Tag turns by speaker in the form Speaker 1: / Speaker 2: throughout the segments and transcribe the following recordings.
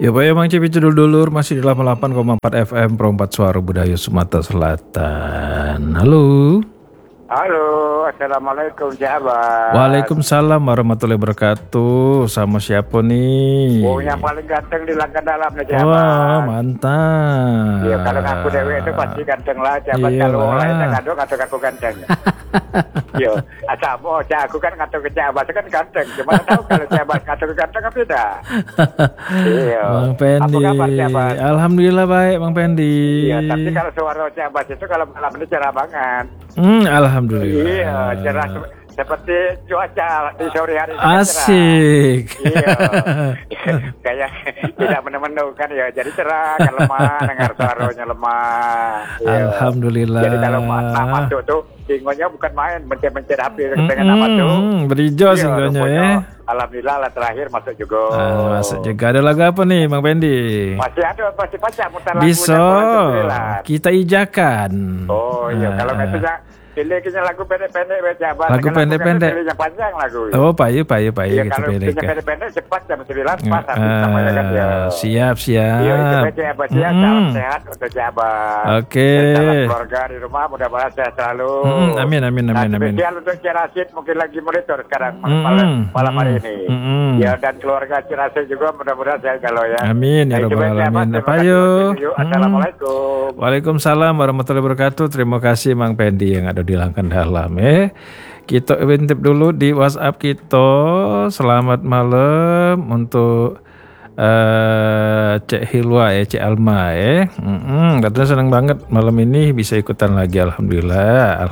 Speaker 1: Ya Pak Emang Cipi Dulur masih di 88,4 FM Perompat Suara Budaya Sumatera Selatan. Halo.
Speaker 2: Halo, assalamualaikum sahabat.
Speaker 1: Waalaikumsalam warahmatullahi wabarakatuh. Sama siapa nih?
Speaker 2: Oh, yang paling ganteng di langkah dalam nih sahabat.
Speaker 1: Wah, mantap.
Speaker 2: Iya, kalau ngaku dewe itu pasti ganteng lah sahabat.
Speaker 1: Iya
Speaker 2: Kalau
Speaker 1: lah.
Speaker 2: orang lain ngatur aku ganteng. Yo, asal aku kan ngatur ke sahabat kan ganteng. Cuma tahu kalau sahabat ngatur ke ganteng apa tidak? Iya.
Speaker 1: Bang Pendi.
Speaker 2: Apa kabar sahabat?
Speaker 1: Alhamdulillah baik Bang Pendi.
Speaker 2: Iya, tapi kalau suara sahabat itu kalau malam ini cerah banget.
Speaker 1: Alhamdulillah.
Speaker 2: Iya, cerah seperti cuaca di sore hari.
Speaker 1: Asik.
Speaker 2: Iya, kayak tidak menemukan kan ya. Jadi cerah, kan lemah, dengar suaranya lemah. Iya.
Speaker 1: Alhamdulillah.
Speaker 2: Jadi kalau masuk tuh singonya bukan main, mencet-mencet HP dengan apa tuh?
Speaker 1: Berijo
Speaker 2: Iya,
Speaker 1: singonya
Speaker 2: rupanya,
Speaker 1: ya.
Speaker 2: Alhamdulillah lah terakhir masuk juga.
Speaker 1: Masuk juga. Ada lagu apa nih Bang Pendi?
Speaker 2: Masih ada, pasti baca mutar lagu.
Speaker 1: Bisa kita ijakan.
Speaker 2: Oh iya, kalau nggak bisa pilih lagu pendek-pendek baca.
Speaker 1: Lagu pendek-pendek.
Speaker 2: Pilih yang panjang lagu.
Speaker 1: Oh, payu
Speaker 2: Iya,
Speaker 1: kita
Speaker 2: kalau
Speaker 1: pilih.
Speaker 2: pilih pendek-pendek cepat jam 9 pas habis namanya kan ya.
Speaker 1: Siap.
Speaker 2: Iya, itu baca salam sehat untuk sahabat.
Speaker 1: Oke.
Speaker 2: Dan salam keluarga di rumah mudah-mudahan sehat selalu.
Speaker 1: Amin.
Speaker 2: Spesial untuk Cirasid mungkin lagi monitor sekarang malam hari ini. Ya, dan keluarga Cirasid juga mudah-mudahan sehat kalau ya.
Speaker 1: Amin ya rabbal alamin. Payu.
Speaker 2: Assalamualaikum.
Speaker 1: Waalaikumsalam warahmatullahi wabarakatuh. Terima kasih Mang Pendi yang ada di Langkan Dalam ya. Kita intip dulu di WhatsApp kita. Selamat malam untuk Cek Hilwa ya, Cek Alma ya. Katanya senang banget malam ini bisa ikutan lagi. Alhamdulillah.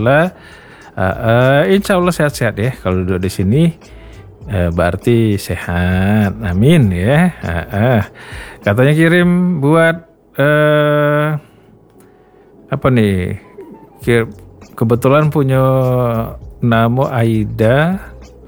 Speaker 1: Insya Allah sehat-sehat ya. Kalau duduk di sini berarti sehat. Amin ya. Katanya kirim buat apa nih? Kebetulan punya nama Aida.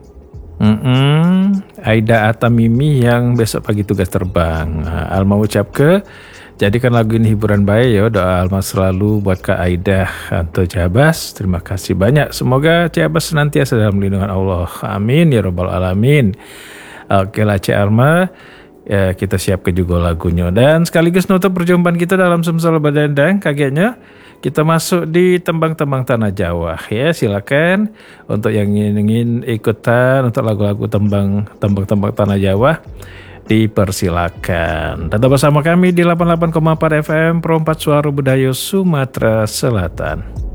Speaker 1: Aida Atamimi yang besok pagi tugas terbang. Alma ucap ke jadikan lagu ini hiburan baik ya. Doa Alma selalu buat Kak Aida atau Jabas. Terima kasih banyak. Semoga Jabas senantiasa dalam lindungan Allah. Amin ya rabbal alamin. Oke lah Cik Alma. Ya, kita siapkan juga lagunya. Dan sekaligus nutup perjumpaan kita dalam Sumsel Badandang kagetnya. Kita masuk di tembang-tembang tanah Jawa ya, silakan untuk yang ingin ikutan untuk lagu-lagu tembang-tembang tanah Jawa dipersilakan. Tetap bersama kami di 88,4 FM Perompat Suara Budaya Sumatera Selatan.